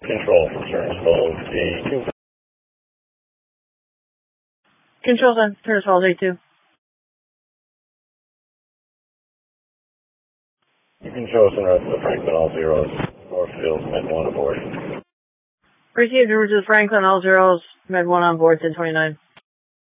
Control from Turnsville A2. Control on Turnsville A2. You can show us in route to Franklin, all zeros. Northfield, Med 1 aboard. Received in route to Franklin, all zeros, Med 1 on board, 1029.